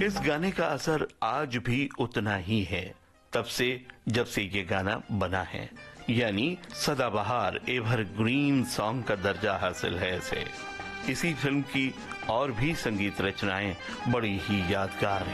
इस गाने का असर आज भी उतना ही है, तब से जब से ये गाना बना है, यानी सदाबहार एवरग्रीन सॉन्ग का दर्जा हासिल है इसे। इसी फिल्म की और भी संगीत रचनाएं बड़ी ही यादगार हैं।